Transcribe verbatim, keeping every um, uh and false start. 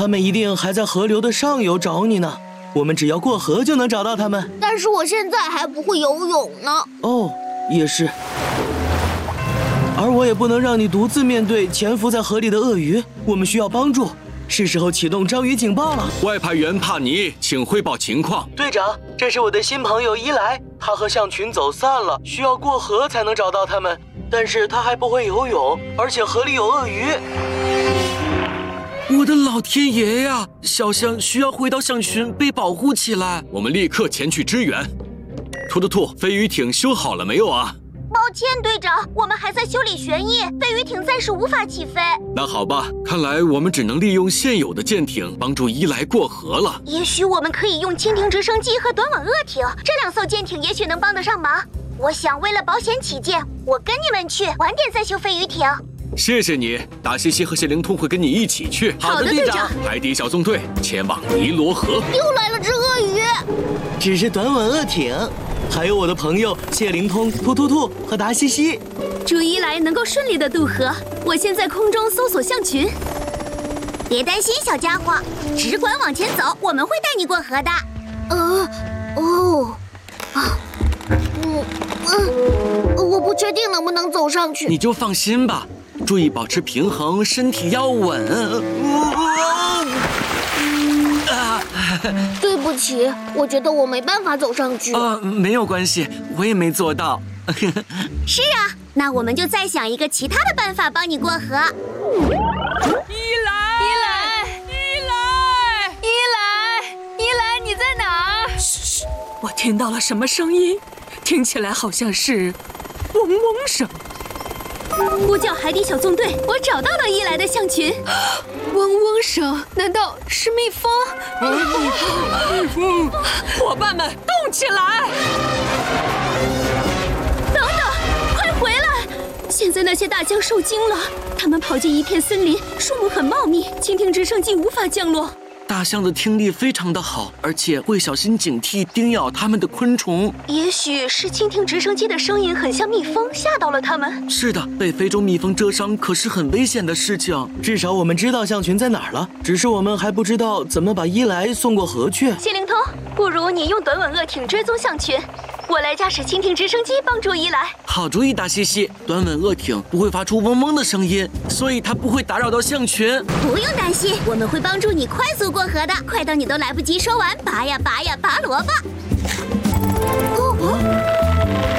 他们一定还在河流的上游找你呢。我们只要过河就能找到他们。 但是我现在还不会游泳呢。 哦，也是。而我也不能让你独自面对潜伏在河里的鳄鱼，我们需要帮助。是时候启动章鱼警报了。 外派员帕尼，请汇报情况。 队长，这是我的新朋友伊莱，他和象群走散了，需要过河才能找到他们。但是他还不会游泳，而且河里有鳄鱼。 我的老天爷呀！小象需要回到象群被保护起来。 我们立刻前去支援。兔兔兔，飞鱼艇修好了没有啊？ 抱歉，队长，我们还在修理旋翼，飞鱼艇暂时无法起飞。 那好吧，看来我们只能利用现有的舰艇帮助伊莱过河了。 也许我们可以用蜻蜓直升机和短吻鳄艇，这两艘舰艇也许能帮得上忙。我想为了保险起见，我跟你们去，晚点再修飞鱼艇。 谢谢你，达西西和谢灵通会跟你一起去。 好的，队长。 海底小纵队前往尼罗河。 又来了只鳄鱼， 只是短吻鳄艇，还有我的朋友谢灵通、兔兔兔和达西西。 祝伊莱能够顺利的渡河。我先在空中搜索象群。 别担心，小家伙，只管往前走，我们会带你过河的。呃，哦，啊，嗯嗯，我不确定能不能走上去。 你就放心吧。注意保持平衡，身体要稳。啊！ 对不起，我觉得我没办法走上去。 啊，没有关系，我也没做到。 是啊，那我们就再想一个其他的办法帮你过河。 伊莱，伊莱，伊莱，伊莱，伊莱，你在哪？ 嘘，我听到了什么声音？听起来好像是嗡嗡声。呼叫海底小纵队，我找到了伊莱的象群。 嗡嗡声，难道是蜜蜂？ 蜜蜂！伙伴们，动起来！等等，快回来！现在那些大象受惊了，它们跑进一片森林，树木很茂密，蜻蜓直升机无法降落。 大象的听力非常的好，而且会小心警惕叮咬它们的昆虫。 也许是蜻蜓直升机的声音很像蜜蜂，吓到了它们。 是的，被非洲蜜蜂蛰伤可是很危险的事情。 至少我们知道象群在哪儿了，只是我们还不知道怎么把伊莱送过河去。 谢灵通，不如你用短吻鳄艇追踪象群，我来驾驶蜻蜓直升机帮助伊莱。 好主意，达西西。短吻鳄艇不会发出嗡嗡的声音，所以它不会打扰到象群。 不用担心，我们会帮助你快速过河的，快到你都来不及说完拔呀拔呀拔萝卜。